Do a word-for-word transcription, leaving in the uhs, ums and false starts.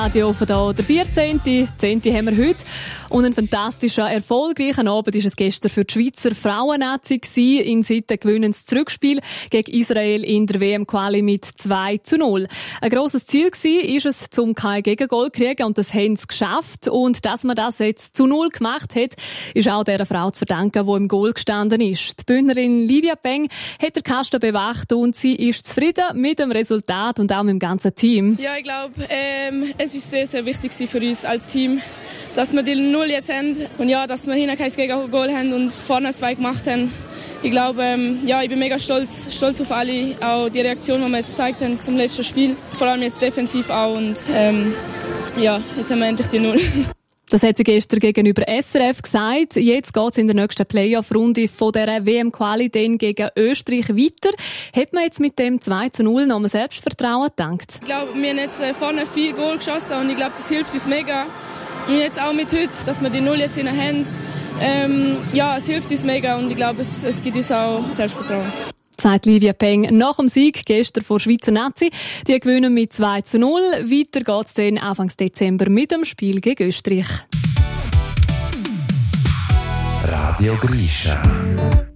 Radio von da, der vierzehnten zehnten haben wir heute. Und ein fantastischer, erfolgreicher Abend war es gestern für die Schweizer Frauennazi gewesen. In Sitten gewinnen das Zurückspiel gegen Israel in der W M-Quali mit zwei zu null. Ein grosses Ziel war, ist es, zum kein Gegengol zu kriegen, und das haben sie geschafft. Und dass man das jetzt zu null gemacht hat, ist auch der Frau zu verdanken, die im Goal gestanden ist. Die Bündnerin Livia Peng hat den Kasten bewacht und sie ist zufrieden mit dem Resultat und auch mit dem ganzen Team. Ja, ich glaube, ähm, es ist sehr, sehr wichtig für uns als Team, dass wir die Null jetzt haben und ja, dass wir hinten kein Gegengol haben und vorne zwei gemacht haben. Ich glaube, ähm, ja, ich bin mega stolz, stolz auf alle, auch die Reaktion, die wir jetzt gezeigt haben zum letzten Spiel. Vor allem jetzt defensiv auch und ähm, ja, jetzt haben wir endlich die Null. Das hat sie gestern gegenüber S R F gesagt. Jetzt geht es in der nächsten Playoff-Runde von der W M-Quali dann gegen Österreich weiter. Hat man jetzt mit dem zwei zu null noch mal Selbstvertrauen gedankt? Ich glaube, wir haben jetzt vorne viel Goal geschossen und ich glaube, das hilft uns mega. Und jetzt auch mit heute, dass wir die Null jetzt in der Hand, ähm, ja, es hilft uns mega und ich glaube, es, es gibt uns auch Selbstvertrauen. Sagt Livia Peng nach dem Sieg gestern vor Schweizer Nazi. Die gewinnen mit zwei zu null. Weiter geht es dann Anfang Dezember mit dem Spiel gegen Österreich. Radio Grisha.